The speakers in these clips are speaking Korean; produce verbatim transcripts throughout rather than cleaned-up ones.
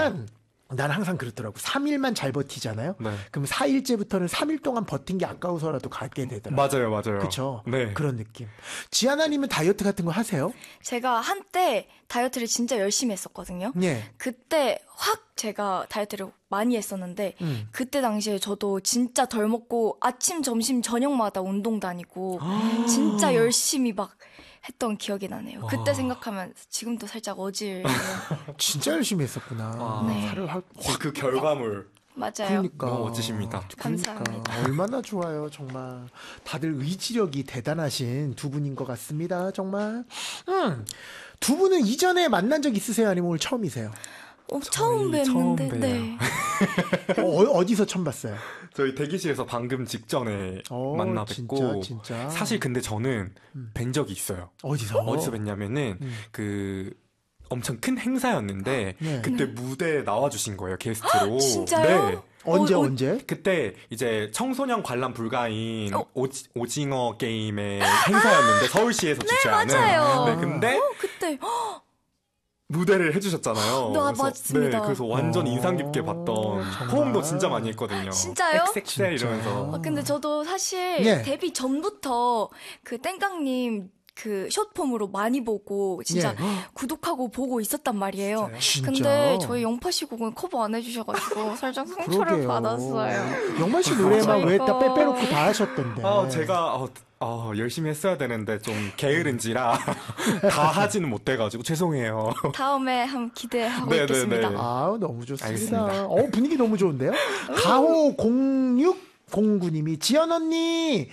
하지만 난 항상 그렇더라고. 삼 일만 잘 버티잖아요. 네. 그럼 사 일째부터는 삼 일 동안 버틴 게 아까워서라도 가게 되더라고요. 맞아요, 맞아요. 그렇죠. 네. 그런 느낌. 지아나님은 다이어트 같은 거 하세요? 제가 한때 다이어트를 진짜 열심히 했었거든요. 네. 그때 확 제가 다이어트를 많이 했었는데 음. 그때 당시에 저도 진짜 덜 먹고 아침, 점심, 저녁마다 운동 다니고 아~ 진짜 열심히 막 했던 기억이 나네요. 그때 아. 생각하면 지금도 살짝 어질. 진짜 열심히 했었구나. 아. 네. 살을 확, 확 그 결과물. 맞아요. 그러니까. 너무 멋지십니다. 그러니까. 감사합니다. 얼마나 좋아요, 정말. 다들 의지력이 대단하신 두 분인 것 같습니다, 정말. 음. 두 분은 이전에 만난 적 있으세요? 아니면 오늘 처음이세요? 어, 처음 뵀는데. 처음 네. 어, 어디서 처음 봤어요? 저희 대기실에서 방금 직전에 오, 만나 뵙고. 진짜, 진짜. 사실 근데 저는 음. 뵌 적이 있어요. 어디서? 어디서 뵀냐면은 음. 그 엄청 큰 행사였는데 네. 그때 네. 무대에 나와주신 거예요, 게스트로. 진짜요? 네. 언제 어, 어, 언제? 그때 이제 청소년 관람 불가인 어. 오지, 오징어 게임의 행사였는데 서울시에서 주최하는. 맞아요. 네, 근데 어, 그때 무대를 해주셨잖아요. 네, 그래서, 맞습니다. 네, 그래서 완전 인상 깊게 봤던 정말? 호응도 진짜 많이 했거든요. 진짜요? 엑스엑스엘 이러면서. 아, 근데 저도 사실 네. 데뷔 전부터 그 땡깡님 그 숏폼으로 많이 보고 진짜 네. 구독하고 보고 있었단 말이에요. 진짜? 근데 저희 영파 씨 곡은 커버 안 해주셔가지고 살짝 상처를 그러게요. 받았어요. 영만 씨 노래만 왜 다 저희가- 빼빼놓고 다 하셨던데. 아, 제가 어, 어, 열심히 했어야 되는데 좀 게으른지라 다 하지는 못해가지고 죄송해요. 다음에 한번 기대하고 네, 있겠습니다. 네, 네. 아, 너무 좋습니다. 알겠습니다. 어, 분위기 너무 좋은데요? 가호 공육공구 님이 지연 언니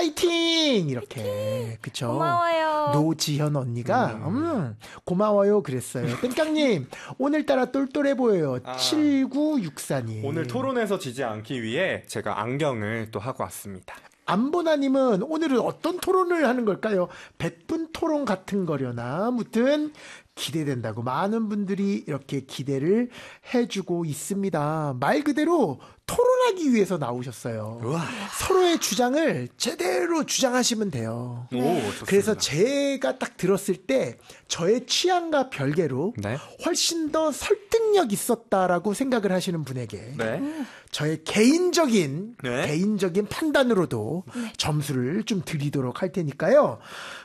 파이팅 이렇게 그쵸? 고마워요. 노지현 언니가 음, 고마워요 그랬어요. 땡깡님 오늘따라 똘똘해 보여요. 아. 칠구육사 님 오늘 토론에서 지지 않기 위해 제가 안경을 또 하고 왔습니다. 안보나님은 오늘은 어떤 토론을 하는 걸까요? 백분 토론 같은 거려나 아무튼 기대된다고 많은 분들이 이렇게 기대를 해주고 있습니다. 말 그대로 토론하기 위해서 나오셨어요. 우와. 서로의 주장을 제대로 주장하시면 돼요. 오, 좋습니다. 그래서 제가 딱 들었을 때 저의 취향과 별개로 네. 훨씬 더 설득력 있었다라고 생각을 하시는 분에게 네. 저의 개인적인 네. 개인적인 판단으로도 점수를 좀 드리도록 할 테니까요.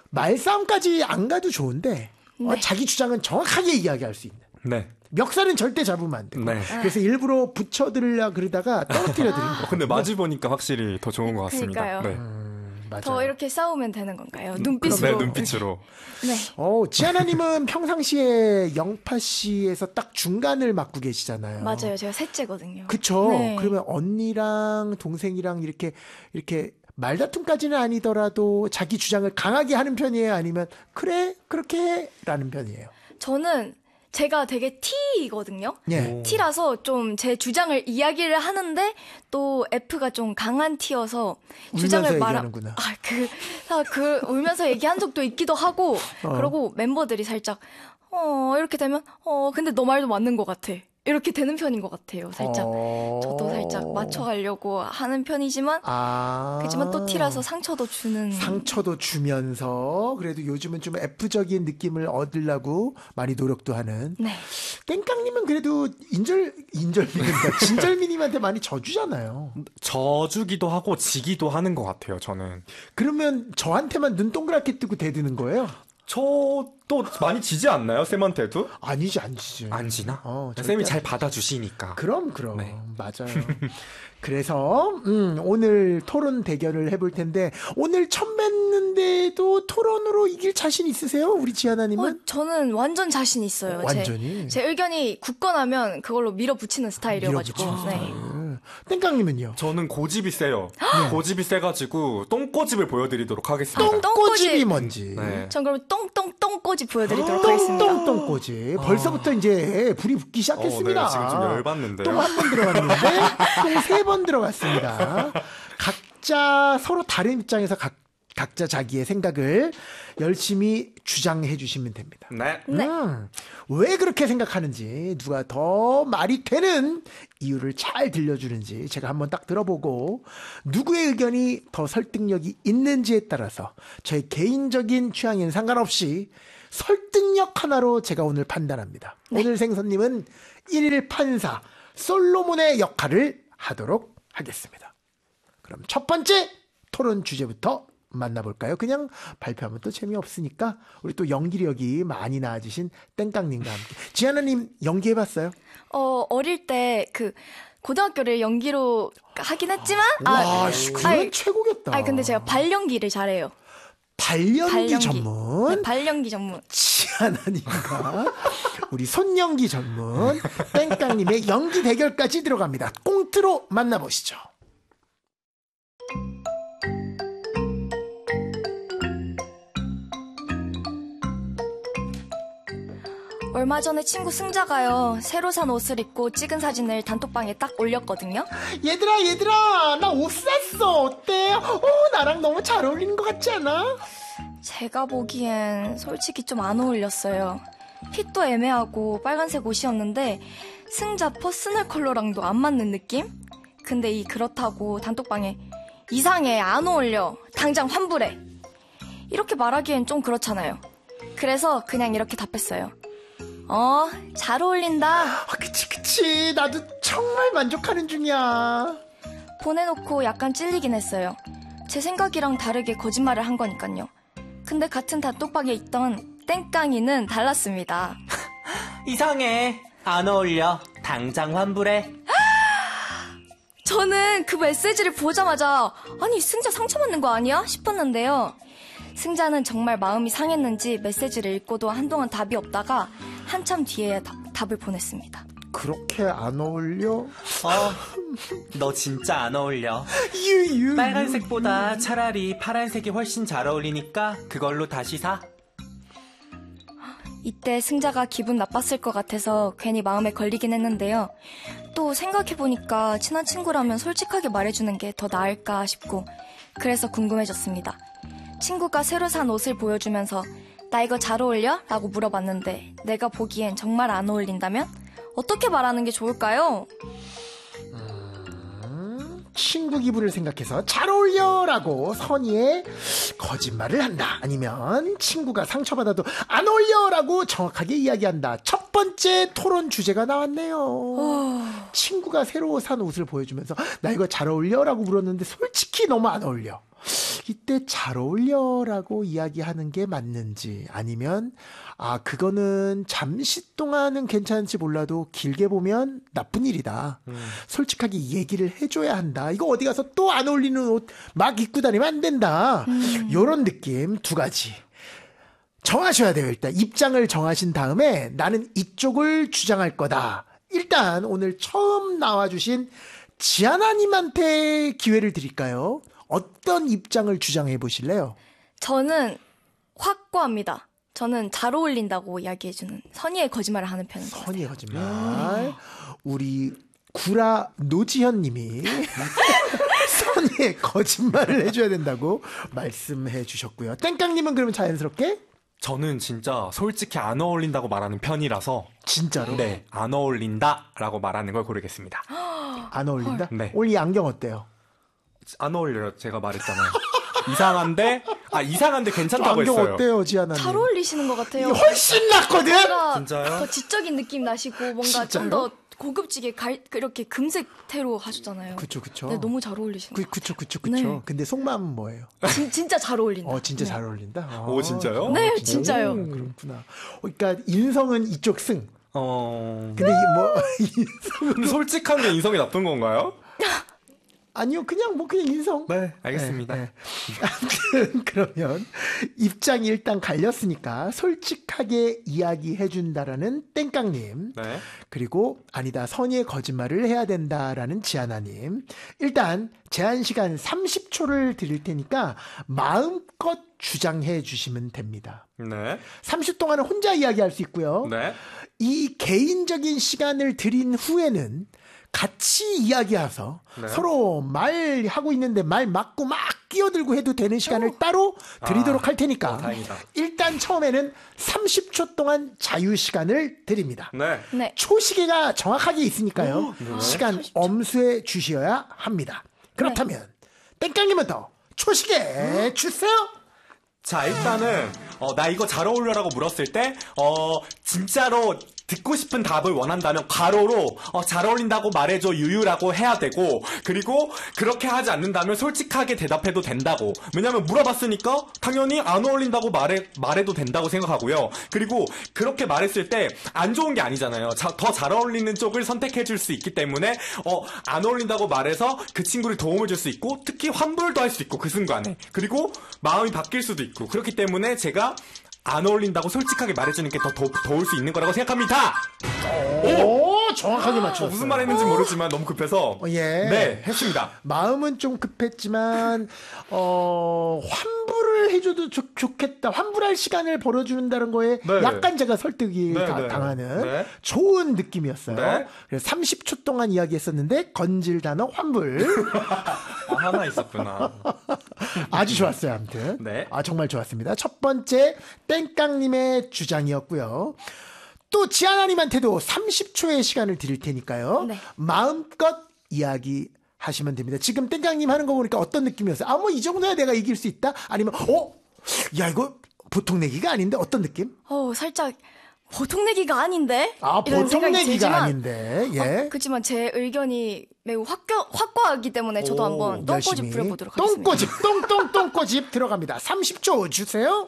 말싸움까지 안 가도 좋은데 어, 네. 자기 주장은 정확하게 이야기할 수 있는. 네. 멱살은 절대 잡으면 안 되고. 네. 그래서 일부러 붙여드리려 그러다가 떨어뜨려 드린 거. 근데 마주 보니까 확실히 더 좋은 것 같습니다. 그러니까요. 네. 음, 맞아요. 더 이렇게 싸우면 되는 건가요? 네, 눈빛으로. 눈빛으로. 네. 어, 지아나님은 평상시에 영파 씨에서 딱 중간을 맡고 계시잖아요. 맞아요. 제가 셋째거든요. 그쵸. 네. 그러면 언니랑 동생이랑 이렇게, 이렇게 말다툼까지는 아니더라도 자기 주장을 강하게 하는 편이에요? 아니면, 그래, 그렇게 해? 라는 편이에요? 저는 제가 되게 T이거든요. 예. T라서 좀 제 주장을 이야기를 하는데 또 F가 좀 강한 T여서 주장을 울면서 말하 얘기하는구나. 아, 그, 아, 그 울면서 얘기한 적도 있기도 하고 어. 그러고 멤버들이 살짝 어 이렇게 되면 어 근데 너 말도 맞는 것 같아. 이렇게 되는 편인 것 같아요. 살짝 어... 저도 살짝 맞춰가려고 하는 편이지만 아. 그렇지만 또 T라서 상처도 주는 상처도 주면서 그래도 요즘은 좀 F적인 느낌을 얻으려고 많이 노력도 하는. 네. 땡깡님은 그래도 인절 인절미니까 진절미님한테 많이 져주잖아요. 져주기도 하고 지기도 하는 것 같아요, 저는. 그러면 저한테만 눈 동그랗게 뜨고 대드는 거예요? 저도 많이 지지 않나요, 쌤한테도? 아니지, 아니지. 안 지나? 어, 쌤이 절대 잘 받아주시니까. 그럼 그럼 네. 맞아요. 그래서 음, 오늘 토론 대결을 해볼 텐데 오늘 처음 뵀는데도 토론으로 이길 자신 있으세요, 우리 지아나님은? 어, 저는 완전 자신 있어요. 어, 완전히? 제, 제 의견이 굳건하면 그걸로 밀어붙이는 스타일이어가지고. 밀어붙이는 네. 음. 땡깡님은요? 저는 고집이 세요. 고집이 세가지고 똥꼬집을 보여드리도록 하겠습니다. 똥꼬집이 뭔지. 네. 전 그럼 똥똥똥꼬집 보여드리도록 하겠습니다. 똥똥똥꼬집. 벌써부터 이제 불이 붙기 시작했습니다. 어, 네, 지금 좀 열받는데요. 똥 한 번 들어갔는데 똥 세 번 들어갔습니다. 각자 서로 다른 입장에서 각, 각자 자기의 생각을 열심히 주장해 주시면 됩니다. 네. 네. 음, 왜 그렇게 생각하는지 누가 더 말이 되는 이유를 잘 들려주는지 제가 한번 딱 들어보고 누구의 의견이 더 설득력이 있는지에 따라서 저의 개인적인 취향에는 상관없이 설득력 하나로 제가 오늘 판단합니다. 네. 오늘 생선님은 일일 판사 솔로몬의 역할을 하도록 하겠습니다. 그럼 첫 번째 토론 주제부터 만나볼까요? 그냥 발표하면 또 재미없으니까 우리 또 연기력이 많이 나아지신 땡깡님과 함께. 지하나님 연기해봤어요? 어, 어릴 때 그 고등학교를 연기로 하긴 했지만 와, 아, 그건 아니, 최고겠다. 아니 근데 제가 발연기를 잘해요. 발연기, 발연기. 전문 네, 발연기 전문. 지하나님과 우리 손연기 전문 땡깡님의 연기 대결까지 들어갑니다. 꽁트로 만나보시죠. 얼마 전에 친구 승자가요, 새로 산 옷을 입고 찍은 사진을 단톡방에 딱 올렸거든요. 얘들아 얘들아 나 옷 샀어. 어때? 어 나랑 너무 잘 어울리는 것 같지 않아? 제가 보기엔 솔직히 좀 안 어울렸어요. 핏도 애매하고 빨간색 옷이었는데 승자 퍼스널 컬러랑도 안 맞는 느낌? 근데 이 그렇다고 단톡방에 이상해, 안 어울려, 당장 환불해, 이렇게 말하기엔 좀 그렇잖아요. 그래서 그냥 이렇게 답했어요. 어, 잘 어울린다. 아, 그치 그치 나도 정말 만족하는 중이야. 보내놓고 약간 찔리긴 했어요. 제 생각이랑 다르게 거짓말을 한 거니까요. 근데 같은 단톡방에 있던 땡깡이는 달랐습니다. 이상해. 안 어울려. 당장 환불해. 저는 그 메시지를 보자마자 아니 승자 상처받는 거 아니야? 싶었는데요. 승자는 정말 마음이 상했는지 메시지를 읽고도 한동안 답이 없다가 한참 뒤에 다, 답을 보냈습니다. 그렇게 안 어울려? 어, 너 진짜 안 어울려. 유유. 빨간색보다 차라리 파란색이 훨씬 잘 어울리니까 그걸로 다시 사. 이때 승자가 기분 나빴을 것 같아서 괜히 마음에 걸리긴 했는데요. 또 생각해보니까 친한 친구라면 솔직하게 말해주는 게 더 나을까 싶고 그래서 궁금해졌습니다. 친구가 새로 산 옷을 보여주면서 나 이거 잘 어울려? 라고 물어봤는데 내가 보기엔 정말 안 어울린다면? 어떻게 말하는 게 좋을까요? 음, 친구 기분을 생각해서 잘 어울려 라고 선의의 거짓말을 한다. 아니면 친구가 상처받아도 안 어울려 라고 정확하게 이야기한다. 첫 번째 토론 주제가 나왔네요. 오... 친구가 새로 산 옷을 보여주면서 나 이거 잘 어울려 라고 물었는데 솔직히 너무 안 어울려. 이때 잘 어울려 라고 이야기하는 게 맞는지, 아니면 아 그거는 잠시 동안은 괜찮을지 몰라도 길게 보면 나쁜 일이다. 음. 솔직하게 얘기를 해줘야 한다. 이거 어디 가서 또 안 어울리는 옷 막 입고 다니면 안 된다. 음. 이런 느낌 두 가지 정하셔야 돼요. 일단 입장을 정하신 다음에 나는 이쪽을 주장할 거다. 일단 오늘 처음 나와주신 지하나님한테 기회를 드릴까요? 어떤 입장을 주장해 보실래요? 저는 확고합니다. 저는 잘 어울린다고 이야기해주는 선의의 거짓말을 하는 편인 것 같아요. 선의의 거짓말. 음. 우리 구라 노지현 님이 선의의 거짓말을 해줘야 된다고 말씀해 주셨고요. 땡깡님은 그러면 자연스럽게? 저는 진짜 솔직히 안 어울린다고 말하는 편이라서. 진짜로? 네, 안 어울린다라고 말하는 걸 고르겠습니다. 안 어울린다? 네. 오늘 이 안경 어때요? 안 어울려요. 제가 말했잖아요. 이상한데, 아, 이상한데 괜찮다고 안경 했어요. 어때요, 지하나님? 잘 어울리시는 것 같아요. 훨씬 낫거든? 진짜요? 더 지적인 느낌 나시고, 뭔가 좀 더 고급지게 갈, 이렇게 금색 테로 하셨잖아요. 그쵸, 그쵸. 네, 너무 잘 어울리시는 그, 것 그쵸, 같아요. 그쵸, 그쵸. 네. 근데 속마음은 뭐예요? 진, 진짜 잘 어울린다. 어, 진짜 네. 잘 어울린다? 아, 오, 진짜요? 네, 진짜? 진짜요. 음, 그렇구나. 그러니까 인성은 이쪽 승. 어. 근데 이 뭐, 인성은. 근데 솔직한 게 인성이 나쁜 건가요? 아니요, 그냥 뭐, 그냥 인성. 네, 알겠습니다. 네, 네. 아무튼, 그러면, 입장이 일단 갈렸으니까, 솔직하게 이야기해준다라는 땡깡님. 네. 그리고, 아니다, 선의의 거짓말을 해야 된다라는 지하나님. 일단, 제한 시간 삼십 초를 드릴 테니까, 마음껏 주장해 주시면 됩니다. 네. 삼십 동안은 혼자 이야기할 수 있고요. 네. 이 개인적인 시간을 드린 후에는, 같이 이야기해서 네. 서로 말하고 있는데 말 맞고 막 끼어들고 해도 되는 시간을 오. 따로 드리도록 아, 할 테니까 어, 일단 처음에는 삼십 초 동안 자유 시간을 드립니다. 네. 네. 초시계가 정확하게 있으니까요. 오, 네. 시간 삼십 초. 엄수해 주셔야 합니다. 그렇다면 네. 땡깡님부터 초시계 음. 주세요. 자, 일단은 어, 나 이거 잘 어울려라고 물었을 때 어, 진짜로 듣고 싶은 답을 원한다면 괄호로 어, 잘 어울린다고 말해줘 유유라고 해야 되고, 그리고 그렇게 하지 않는다면 솔직하게 대답해도 된다고. 왜냐면 물어봤으니까 당연히 안 어울린다고 말해, 말해도 된다고 생각하고요. 그리고 그렇게 말했을 때 안 좋은 게 아니잖아요. 더 잘 어울리는 쪽을 선택해 줄 수 있기 때문에 어, 안 어울린다고 말해서 그 친구를 도움을 줄 수 있고, 특히 환불도 할 수 있고 그 순간에. 그리고 마음이 바뀔 수도 있고, 그렇기 때문에 제가 안 어울린다고 솔직하게 말해주는 게 더 도울 수 있는 거라고 생각합니다. 오, 정확하게 맞췄어요. 어, 무슨 말 했는지 모르지만 너무 급해서 어, 예. 네, 했습니다. 마음은 좀 급했지만 어, 환불을 해줘도 좋, 좋겠다. 환불할 시간을 벌어준다는 거에 네. 약간 제가 설득이 네, 다- 네. 당하는 네. 좋은 느낌이었어요. 네. 그래서 삼십 초 동안 이야기했었는데 건질 단어 환불. 아, 하나 있었구나. 아주 좋았어요. 아무튼 네. 아 정말 좋았습니다. 첫 번째 땡깡님의 주장이었고요. 또 지아나님한테도 삼십 초의 시간을 드릴 테니까요. 네. 마음껏 이야기 하시면 됩니다. 지금 땡깡님 하는 거 보니까 어떤 느낌이었어요? 아, 뭐 이 정도야 내가 이길 수 있다? 아니면 어? 야, 이거 보통 내기가 아닌데 어떤 느낌? 어, 살짝 보통 내기가 아닌데? 아, 이런 보통 생각이 내기가 들지만, 아닌데. 예. 어, 그렇지만 제 의견이 매우 확고, 확고하기 때문에 저도 오, 한번 똥꼬집 열심히. 부려보도록 하겠습니다. 똥꼬집, 똥똥 똥꼬집 들어갑니다. 삼십 초 주세요.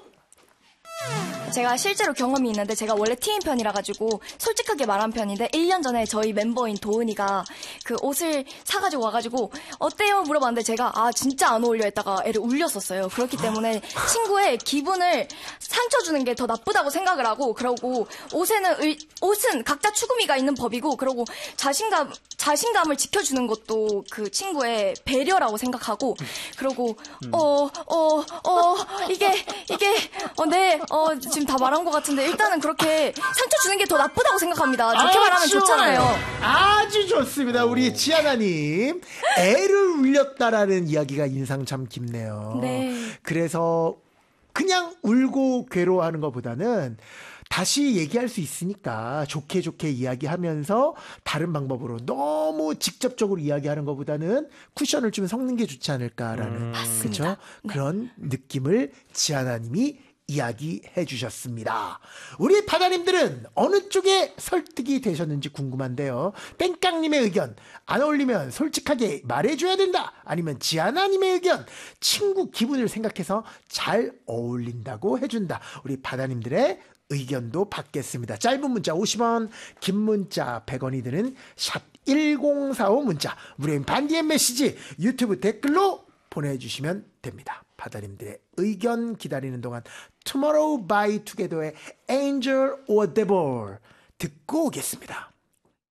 제가 실제로 경험이 있는데, 제가 원래 티인 편이라 가지고 솔직하게 말한 편인데, 일 년 전에 저희 멤버인 도은이가 그 옷을 사가지고 와가지고 어때요? 물어봤는데 제가 아 진짜 안 어울려 했다가 애를 울렸었어요. 그렇기 때문에 친구의 기분을 상처 주는 게 더 나쁘다고 생각을 하고, 그러고 옷에는 의, 옷은 각자 추구미가 있는 법이고, 그러고 자신감 자신감을 지켜주는 것도 그 친구의 배려라고 생각하고, 그러고 어 어 어 이게 이게 어네어 지금 다 말한 것 같은데, 일단은 그렇게 상처 주는 게 더 나쁘다고 생각합니다. 좋게 말하면 아주 좋잖아요. 좋아요. 아주 좋습니다. 우리 지아나님. 애를 울렸다라는 이야기가 인상 참 깊네요. 네. 그래서 그냥 울고 괴로워하는 것보다는 다시 얘기할 수 있으니까 좋게 좋게 이야기하면서 다른 방법으로 너무 직접적으로 이야기하는 것보다는 쿠션을 좀 섞는 게 좋지 않을까라는 그렇죠? 그런 느낌을 지아나님이 이야기해 주셨습니다. 우리 바다님들은 어느 쪽에 설득이 되셨는지 궁금한데요. 땡깡님의 의견, 안 어울리면 솔직하게 말해줘야 된다. 아니면 지아나님의 의견, 친구 기분을 생각해서 잘 어울린다고 해준다. 우리 바다님들의 의견도 받겠습니다. 짧은 문자 오십 원, 긴 문자 백 원이 드는 샵 일공사오 문자, 무료인 반디엠 메시지 유튜브 댓글로 보내주시면 됩니다. 바다님들의 의견 기다리는 동안 Tomorrow by Together의 Angel or Devil 듣고 오겠습니다.